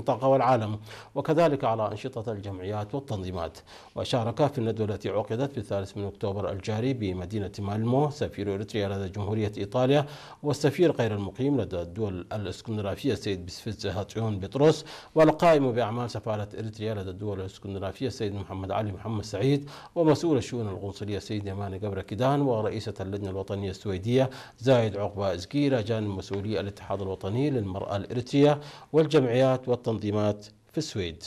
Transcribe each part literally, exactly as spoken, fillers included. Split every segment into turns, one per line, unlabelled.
المنطقة والعالم، وكذلك على أنشطة الجمعيات والتنظيمات. وشارك في الندوة التي عقدت في الثالث من أكتوبر الجاري بمدينة مالمو سفير إريتريا لدى جمهورية إيطاليا والسفير غير المقيم لدى الدول الإسكندنافية السيد بسفيتز هاتيون بطرس، والقائم بأعمال سفارة إريتريا لدى الدول الإسكندنافية السيد محمد علي محمد سعيد، ومسؤول الشؤون القنصلية السيد يماني قبر كيدان، ورئيسة اللجنة الوطنية السويدية زايد عقبة إزقي، إلى جانب مسؤولي الاتحاد الوطني للمرأة الإريترية والجمعيات والتنظيمات في السويد.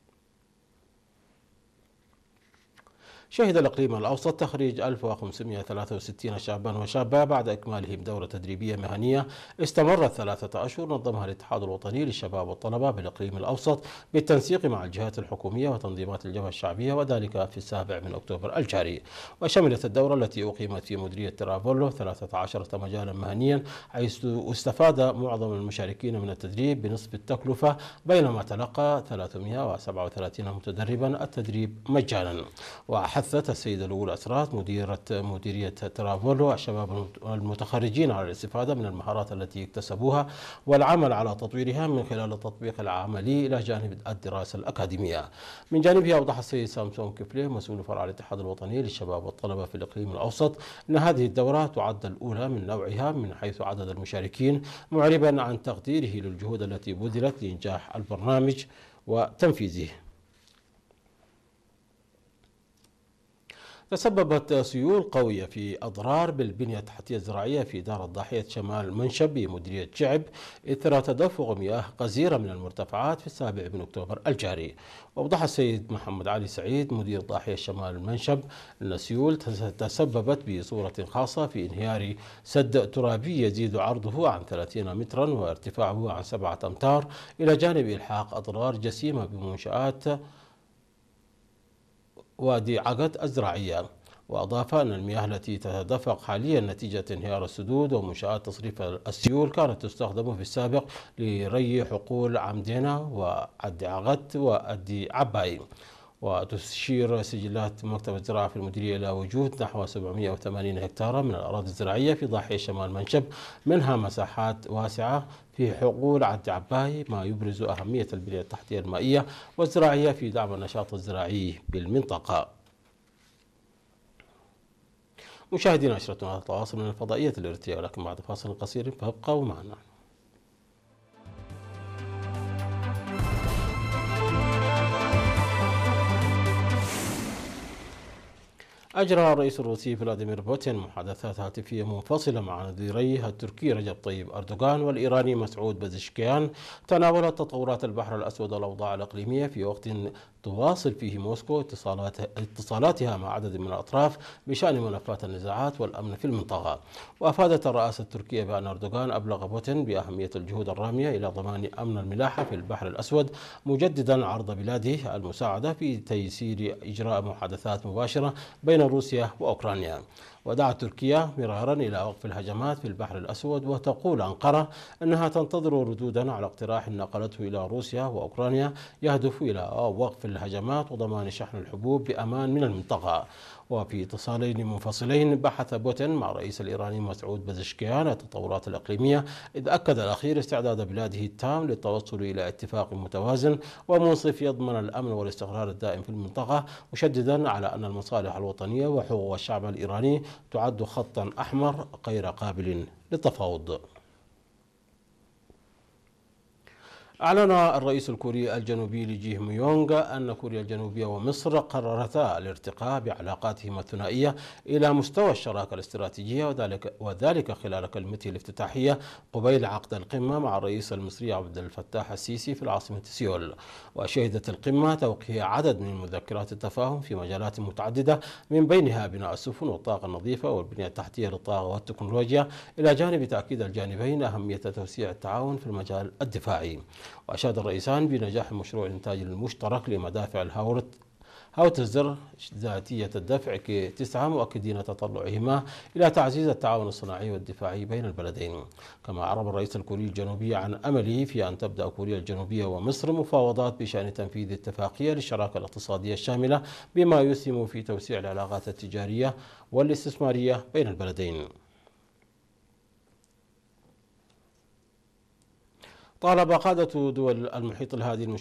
شهد الإقليم الأوسط تخريج ألف وخمسمائة وثلاثة وستين شابا وشابة بعد إكمالهم دورة تدريبية مهنية استمرت ثلاثة أشهر نظمها الاتحاد الوطني للشباب والطلبة بالإقليم الأوسط بالتنسيق مع الجهات الحكومية وتنظيمات الجبهة الشعبية، وذلك في السابع من أكتوبر الجاري. وشملت الدورة التي أقيمت في مديرية ترافولو ثلاثة عشر مجالا مهنيا، حيث استفاد معظم المشاركين من التدريب بنصف التكلفة، بينما تلقى ثلاثمائة وسبعة وثلاثين متدربا التدريب مجانا. وحثت السيدة الأولى أسرات مديرة مديرية ترافولو الشباب المتخرجين على الاستفادة من المهارات التي اكتسبوها والعمل على تطويرها من خلال التطبيق العملي إلى جانب الدراسة الأكاديمية. من جانبها أوضح السيد سامسون كفليه مسؤول فرع الاتحاد الوطني للشباب والطلبة في الإقليم الأوسط أن هذه الدورة تعد الأولى من نوعها من حيث عدد المشاركين، معربا عن تقديره للجهود التي بذلت لإنجاح البرنامج وتنفيذه. تسببت سيول قوية في أضرار بالبنية التحتية الزراعية في دار الضاحية شمال منشب بمديرية شعب إثر تدفق مياه غزيرة من المرتفعات في السابع من أكتوبر الجاري. وأوضح السيد محمد علي سعيد مدير ضاحية شمال منشب أن السيول تسببت بصورة خاصة في انهيار سد ترابي يزيد عرضه عن ثلاثين مترا وارتفاعه عن سبعة أمتار، إلى جانب إلحاق أضرار جسيمة بمنشآت وادي عقد الزراعية. وأضاف أن المياه التي تتدفق حاليا نتيجة انهيار السدود ومنشآت تصريف السيول كانت تستخدم في السابق لري حقول عمدينة وعد عقد وأدي عباي. وتشير سجلات مكتب الزراعة في المديرية إلى وجود نحو سبعمائة وثمانين هكتارا من الأراضي الزراعية في ضاحية شمال منشب، منها مساحات واسعة في حقول عد عباي، ما يبرز أهمية البنية التحتية المائية والزراعية في دعم النشاط الزراعي بالمنطقة. مشاهدينا عشرة التواصل من الفضائية الإريترية، ولكن بعد فاصل قصير فابقوا معنا. أجرى الرئيس الروسي فلاديمير بوتين محادثات هاتفية منفصلة مع نظيريه التركي رجب طيب أردوغان والإيراني مسعود بزشكيان تناولت تطورات البحر الأسود والأوضاع الإقليمية في وقت تواصل فيه موسكو اتصالات اتصالاتها مع عدد من الأطراف بشأن ملفات النزاعات والأمن في المنطقة. وأفادت الرئاسة التركية بأن أردوغان أبلغ بوتين بأهمية الجهود الرامية إلى ضمان أمن الملاحة في البحر الأسود، مجددا عرض بلاده المساعدة في تيسير إجراء محادثات مباشرة بين روسيا وأوكرانيا. ودعت تركيا مرارا إلى وقف الهجمات في البحر الأسود، وتقول أنقرة أنها تنتظر ردودا على اقتراح نقلته إلى روسيا وأوكرانيا يهدف إلى وقف الهجمات وضمان شحن الحبوب بأمان من المنطقة. وفي اتصالين منفصلين بحث بوتين مع الرئيس الإيراني مسعود بزشكيان التطورات الإقليمية، إذ أكد الأخير استعداد بلاده التام للتوصل إلى اتفاق متوازن ومنصف يضمن الأمن والاستقرار الدائم في المنطقة، مشددا على أن المصالح الوطنية وحقوق الشعب الإيراني تعد خطا أحمر غير قابل للتفاوض. أعلن الرئيس الكوري الجنوبي لي جيه ميونغ أن كوريا الجنوبية ومصر قررتا الارتقاء بعلاقاتهما الثنائية إلى مستوى الشراكة الاستراتيجية، وذلك وذلك خلال كلمته الافتتاحية قبيل عقد القمة مع الرئيس المصري عبد الفتاح السيسي في العاصمة سيول. وشهدت القمة توقيع عدد من مذكرات التفاهم في مجالات متعددة، من بينها بناء السفن والطاقة النظيفة والبنية التحتية للطاقة والتكنولوجيا، إلى جانب تأكيد الجانبين أهمية توسيع التعاون في المجال الدفاعي. وأشاد الرئيسان بنجاح مشروع الإنتاج المشترك لمدافع الهاورت هاوتزر ذاتية الدفع كي تسعة، مؤكدين تطلعهما إلى تعزيز التعاون الصناعي والدفاعي بين البلدين. كما أعرب الرئيس الكوري الجنوبي عن أمله في أن تبدأ كوريا الجنوبية ومصر مفاوضات بشأن تنفيذ اتفاقية للشراكة الاقتصادية الشاملة، بما يسهم في توسيع العلاقات التجارية والاستثمارية بين البلدين. طالب قادة دول المحيط الهادي